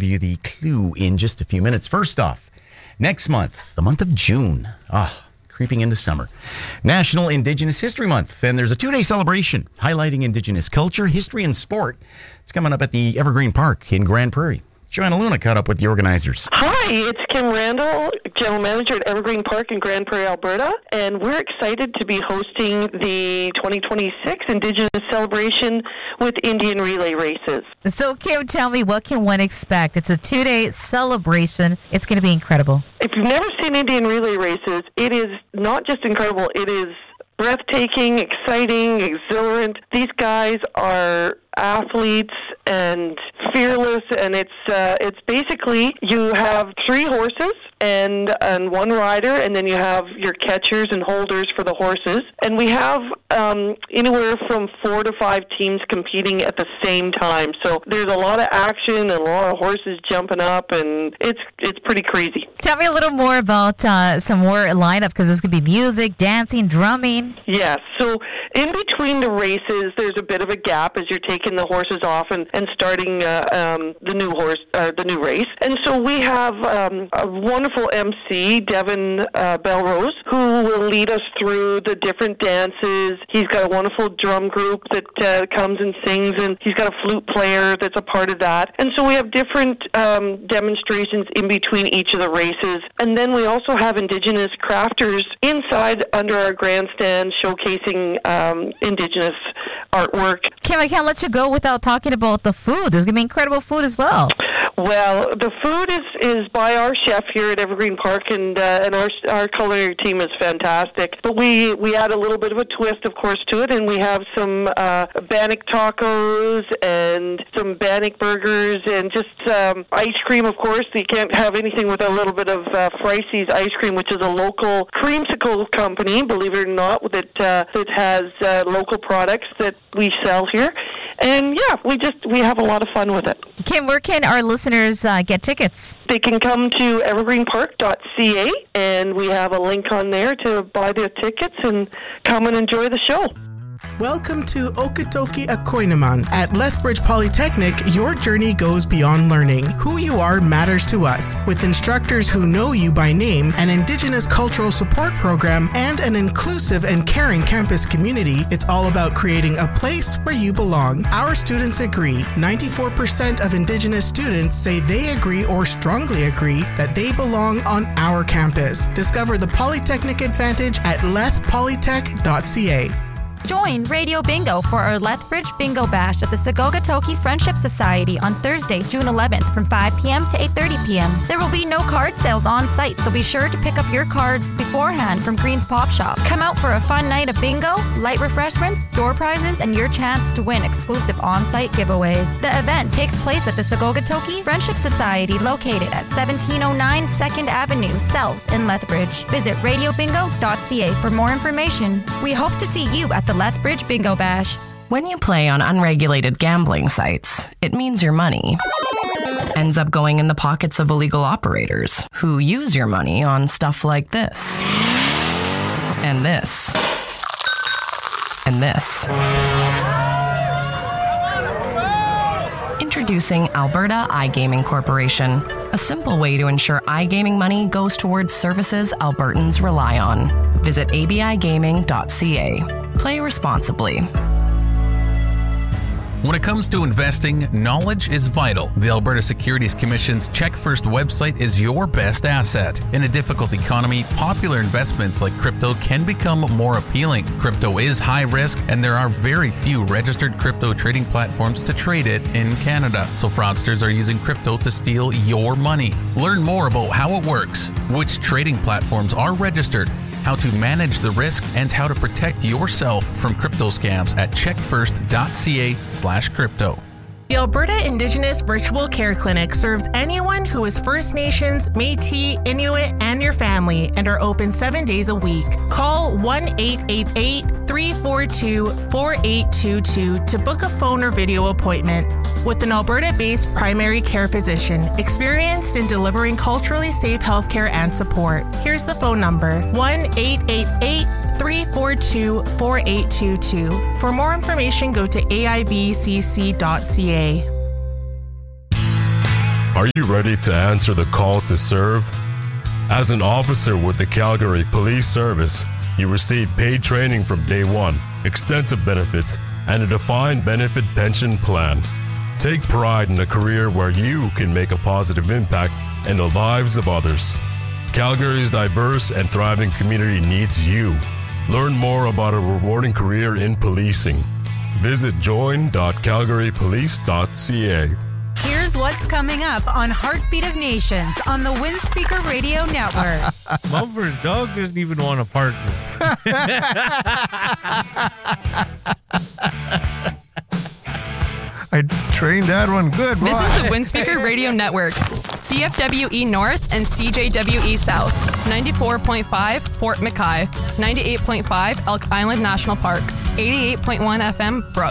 give you the clue in just a few minutes. First off, next month, the month of June. Creeping into summer. National Indigenous History Month. And there's a 2-day celebration highlighting Indigenous culture, history, and sport. It's coming up at the Evergreen Park in Grand Prairie. Joanna Luna caught up with the organizers. Hi, it's Kim Randall, General Manager at Evergreen Park in Grand Prairie, Alberta, and we're excited to be hosting the 2026 Indigenous celebration with Indian relay races. So, Kim, tell me, what can one expect? It's a 2-day celebration. It's going to be incredible. If you've never seen Indian relay races, it is not just incredible, it is breathtaking, exciting, exhilarant. These guys are athletes and fearless, and it's basically you have 3 horses and 1 rider, and then you have your catchers and holders for the horses, and we have anywhere from 4 to 5 teams competing at the same time. So there's a lot of action and a lot of horses jumping up, and it's pretty crazy. Tell me a little more about some more lineup, because there's going to be music, dancing, drumming. Yes. So in between the races, there's a bit of a gap as you're taking the horses off and starting the new race. And so we have a wonderful MC, Devin Belrose, who will lead us through the different dances. He's got a wonderful drum group that comes and sings, and he's got a flute player that's a part of that. And so we have different demonstrations in between each of the races. And then we also have Indigenous crafters inside under our grandstand showcasing Indigenous artwork. Kim, I can't let you go without talking about the food. There's going to be incredible food as well. Well, the food is by our chef here at Evergreen Park, and our culinary team is fantastic. But we add a little bit of a twist, of course, to it, and we have some Bannock tacos and some Bannock burgers and just ice cream, of course. You can't have anything without a little bit of Fricey's ice cream, which is a local creamsicle company, believe it or not, that has local products that we sell here. And yeah, we have a lot of fun with it. Kim, where can our listeners get tickets? They can come to evergreenpark.ca, and we have a link on there to buy their tickets and come and enjoy the show. Welcome to Okotoki Akoinaman. At Lethbridge Polytechnic, your journey goes beyond learning. Who you are matters to us. With instructors who know you by name, an Indigenous cultural support program, and an inclusive and caring campus community, it's all about creating a place where you belong. Our students agree. 94% of Indigenous students say they agree or strongly agree that they belong on our campus. Discover the Polytechnic Advantage at lethpolytech.ca. Join Radio Bingo for our Lethbridge Bingo Bash at the Secogatoki Friendship Society on Thursday, June 11th from 5 p.m. to 8:30 p.m. There will be no card sales on site, so be sure to pick up your cards beforehand from Green's Pop Shop. Come out for a fun night of bingo, light refreshments, door prizes, and your chance to win exclusive on-site giveaways. The event takes place at the Secogatoki Friendship Society located at 1709 2nd Avenue South in Lethbridge. Visit radiobingo.ca for more information. We hope to see you at the Lethbridge Bingo Bash. When you play on unregulated gambling sites, it means your money ends up going in the pockets of illegal operators who use your money on stuff like this, and this, and this. Introducing Alberta iGaming Corporation, a simple way to ensure iGaming money goes towards services Albertans rely on. Visit abigaming.ca. Play responsibly. When it comes to investing, knowledge is vital. The Alberta Securities Commission's Check First website is your best asset. In a difficult economy, popular investments like crypto can become more appealing. Crypto is high risk, and there are very few registered crypto trading platforms to trade it in Canada. So fraudsters are using crypto to steal your money. Learn more about how it works, which trading platforms are registered, how to manage the risk, and how to protect yourself from crypto scams at checkfirst.ca/crypto. The Alberta Indigenous Virtual Care Clinic serves anyone who is First Nations, Métis, Inuit, and your family, and are open 7 days a week. Call 1-888-342-4822 to book a phone or video appointment with an Alberta-based primary care physician experienced in delivering culturally safe healthcare and support. Here's the phone number, 1-888-342-4822. For more information, go to aibcc.ca. Are you ready to answer the call to serve? As an officer with the Calgary Police Service, you receive paid training from day one, extensive benefits, and a defined benefit pension plan. Take pride in a career where you can make a positive impact in the lives of others. Calgary's diverse and thriving community needs you. Learn more about a rewarding career in policing. Visit join.calgarypolice.ca. Here's what's coming up on Heartbeat of Nations on the Windspeaker Radio Network. Mumford's dog doesn't even want a partner. I trained that one good. This is the Windspeaker Radio Network. CFWE North and CJWE South. 94.5 Fort McKay. 98.5 Elk Island National Park. 88.1 FM Brooke.